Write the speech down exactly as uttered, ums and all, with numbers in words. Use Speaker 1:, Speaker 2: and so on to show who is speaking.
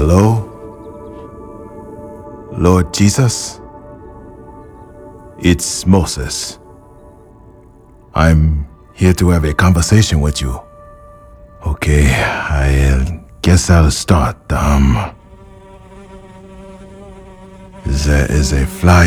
Speaker 1: Hello? Lord Jesus? It's Moses. I'm here to have a conversation with you. Okay, I guess I'll start. Um, there is a fly